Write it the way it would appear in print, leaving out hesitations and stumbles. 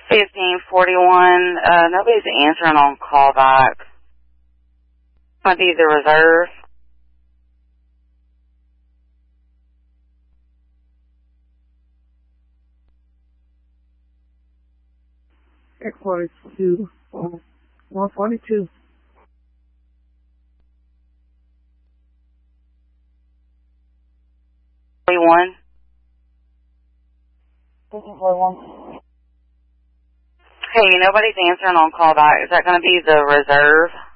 1541. Nobody's answering on callback. Might be the reserve. Headquarters to 142. One. 1541. Hey, nobody's answering on callback. Is that going to be the reserve?